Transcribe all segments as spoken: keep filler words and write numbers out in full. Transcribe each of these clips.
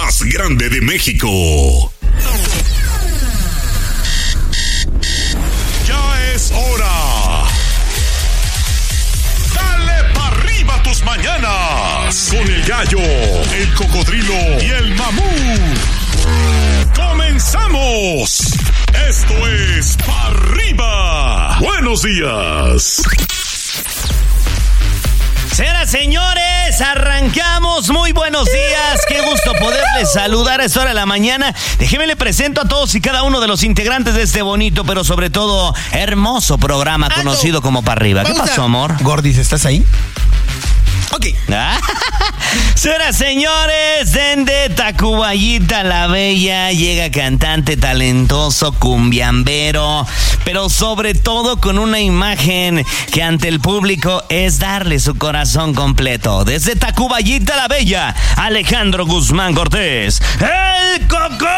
más grande de México. Ya es hora. Dale pa' arriba tus mañanas con el gallo, el cocodrilo y el mamut. ¡Comenzamos! Esto es Pa' Arriba. Buenos días. Señoras, señores, arrancamos. Muy buenos días. Qué gusto poderles saludar a esta hora de la mañana. Déjenme le presento a todos y cada uno de los integrantes de este bonito, pero sobre todo hermoso programa Ando. conocido como Pa' Arriba. ¿Qué pasó, amor? Gordis, ¿estás ahí? Ok. Señoras, señores, desde Tacubaya la Bella llega cantante talentoso, cumbiambero, pero sobre todo con una imagen que ante el público es darle su corazón completo. Desde Tacubaya la Bella, Alejandro Guzmán Cortés, el Cocodrilo.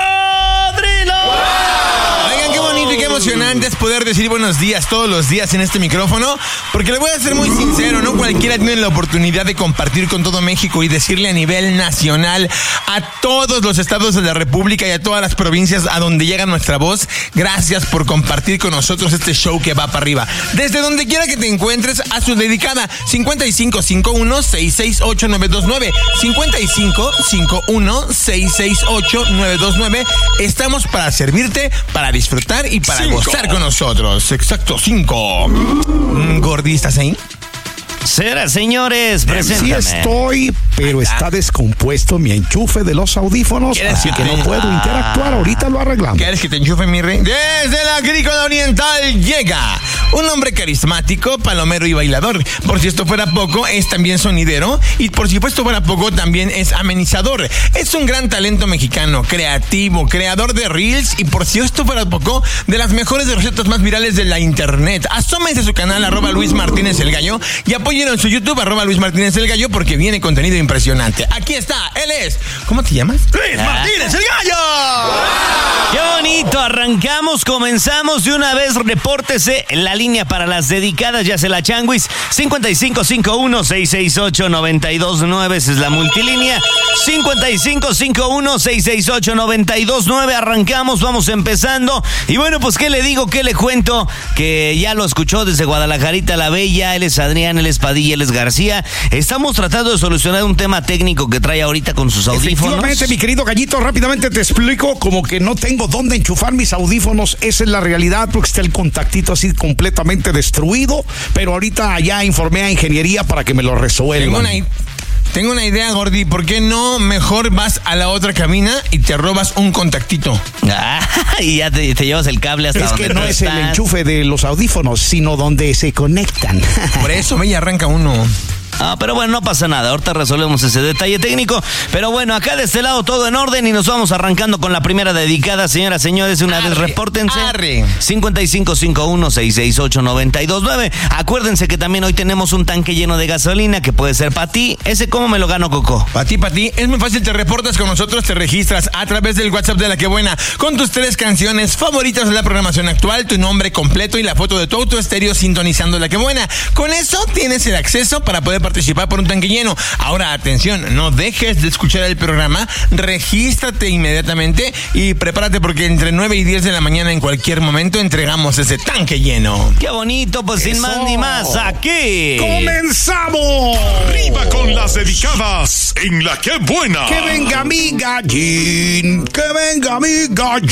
Oigan, qué bonito y qué emocionante es poder decir buenos días todos los días en este micrófono, porque le voy a ser muy sincero, no cualquiera tiene la oportunidad de compartir con todo México y decirle a nivel nacional a todos los estados de la República y a todas las provincias a donde llega nuestra voz, gracias por compartir con nosotros este show que va para arriba. Desde donde quiera que te encuentres, a su dedicada cincuenta y cinco cincuenta y uno sesenta y seis ocho nueve dos nueve cincuenta y cinco cincuenta y uno sesenta y seis ocho nueve dos nueve. Estamos para servirte, para disfrutar y para cinco. Gozar con nosotros. Exacto, cinco. ¿Gordistas ahí? Señoras, señores, preséntame. Sí estoy, pero está descompuesto mi enchufe de los audífonos, así que no puedo interactuar. Ahorita lo arreglamos. ¿Quieres que te enchufe, mi rey? Desde la Agrícola Oriental llega un hombre carismático, palomero y bailador. Por si esto fuera poco, es también sonidero. Y por si esto fuera poco, también es amenizador. Es un gran talento mexicano, creativo, creador de reels. Y por si esto fuera poco, de las mejores recetas más virales de la internet. Asómense a su canal, arroba Luis Martínez el Gallo. Y apoyen en su YouTube, arroba Luis Martínez el Gallo, porque viene contenido impresionante. Aquí está, él es... ¿Cómo te llamas? ¡Luis ah. Martínez el Gallo! ¡Wow! ¡Qué bonito! Arrancamos, comenzamos de una vez. Repórtese en la línea para las dedicadas, ya se la changuis. cincuenta y cinco cincuenta y uno sesenta y seis ocho noventa y dos nueve, esa es la multilínea. cincuenta y cinco cincuenta y uno sesenta y seis ocho noventa y dos nueve. Arrancamos, vamos empezando. Y bueno, pues, ¿qué le digo? ¿Qué le cuento? Que ya lo escuchó desde Guadalajarita la Bella. Él es Adrián, él es Padilla, él es García. Estamos tratando de solucionar un tema técnico que trae ahorita con sus audífonos. Efectivamente, mi querido Gallito, rápidamente te explico. Como que no tengo dónde enchufar mis audífonos. Esa es la realidad, porque está el contactito así completamente destruido. Pero ahorita ya informé a ingeniería para que me lo resuelvan. Tengo una, tengo una idea, Gordy. ¿Por qué no mejor vas a la otra cabina y te robas un contactito? Ah, y ya te, te llevas el cable hasta es donde que no es estás. El enchufe de los audífonos, sino donde se conectan. Por eso, ve y arranca uno. Ah, pero bueno, no pasa nada, ahorita resolvemos ese detalle técnico. Pero bueno, acá de este lado todo en orden y nos vamos arrancando con la primera dedicada. Señoras, señores, una arre, vez repórtense. Arre. cincuenta y cinco cincuenta y uno sesenta y seis ocho noventa y dos nueve. Acuérdense que también hoy tenemos un tanque lleno de gasolina que puede ser para ti. ¿Ese cómo me lo gano, Coco? Para ti, para ti. Es muy fácil, te reportas con nosotros, te registras a través del WhatsApp de La Que Buena con tus tres canciones favoritas de la programación actual, tu nombre completo y la foto de tu auto estéreo sintonizando La Que Buena. Con eso tienes el acceso para poder participar por un tanque lleno. Ahora, atención, no dejes de escuchar el programa, regístrate inmediatamente y prepárate porque entre nueve y diez de la mañana en cualquier momento entregamos ese tanque lleno. ¡Qué bonito! Pues sin más ni más, aquí ¡comenzamos! Arriba con las dedicadas en La Que Buena. ¡Que venga mi gallín! ¡Que venga mi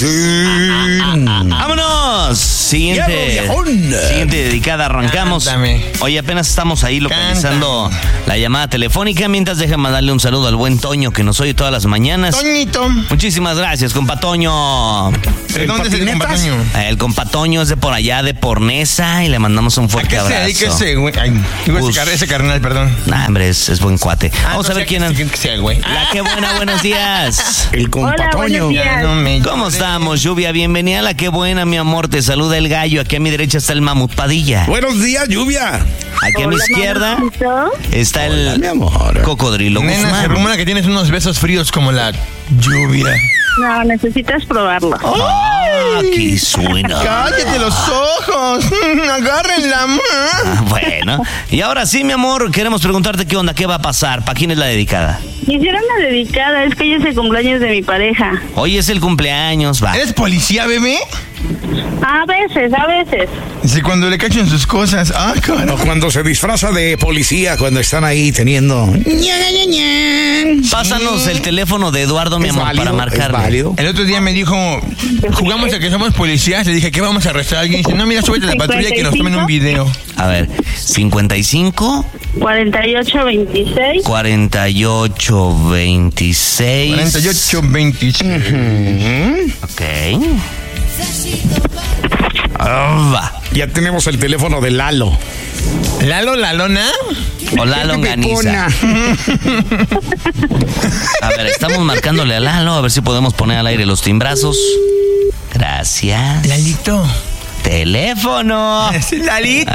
gallín! ¡Vámonos! Siguiente, siguiente dedicada, arrancamos. Cántame. Hoy apenas estamos ahí localizando Cántame. la llamada telefónica. Mientras, déjame darle un saludo al buen Toño, que nos oye todas las mañanas. Toñito. Muchísimas gracias, compa Toño. ¿De dónde es el compa Toño? El compa Toño es de por allá, de Pornesa, y le mandamos un fuerte abrazo. ¿A qué se dedica ese güey? Ay, digo ese, ese carnal, perdón. Nah, hombre, es, es buen cuate. Ah, Vamos no a ver sea quién que, es. que sea el güey. La Que Buena, buenos días. El compa Toño. ¿Cómo estamos, Lluvia? Bienvenida a La Que Buena, mi amor. Te saluda el Gallo. Aquí a mi derecha está el Mamut Padilla. Buenos días, Lluvia. Aquí Hola, a mi izquierda mamacito. está el Hola, mi amor. Cocodrilo Nena, Guzmán. se rumora que tienes unos besos fríos como la lluvia. No, necesitas probarlo. Ay, Aquí suena. ¡Cállate los ojos! ¡Agárrenla! Ah, bueno, y ahora sí, mi amor, queremos preguntarte qué onda, qué va a pasar, ¿para quién es la dedicada? Quisiera una dedicada, es que hoy es el cumpleaños de mi pareja. Hoy es el cumpleaños, va. ¿Eres policía, bebé? A veces, a veces. Dice, cuando le cachan sus cosas. ¡Ah, O carajo! cuando se disfraza de policía, cuando están ahí teniendo... Pásanos el teléfono de Eduardo, mi Es amor, válido, para es marcarle. válido. El otro día me dijo, jugamos a que somos policías. Le dije, ¿qué vamos a arrestar a alguien? Dice, no, mira, súbete a la patrulla y que nos tomen un video. A ver, cincuenta y cinco, cuarenta y ocho veintiséis. cuarenta y ocho veintiséis. cuarenta y ocho veintiséis. Ok. Ah, va. Ya tenemos el teléfono de Lalo. ¿Lalo, la lona? O la longaniza. A ver, estamos marcándole a Lalo, a ver si podemos poner al aire los timbrazos. Gracias. Lalito. Teléfono. Es Lalito.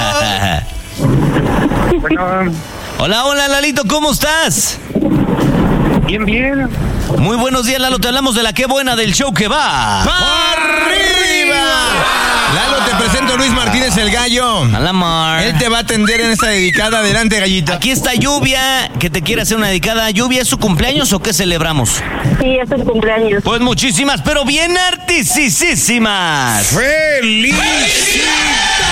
Bueno, Hola, hola, Lalito, ¿cómo estás? bien, bien. Muy buenos días, Lalo, te hablamos de la Qué Buena del show que va. ¡Arriba! Lalo, te presento a Luis Martínez el Gallo. Hola, Mar. Él te va a atender en esta dedicada. Adelante, gallito. Aquí está Lluvia, que te quiere hacer una dedicada. ¿Lluvia es su cumpleaños o qué celebramos? Sí, es el cumpleaños. Pues muchísimas, pero bien artisísimas. ¡Felicidades!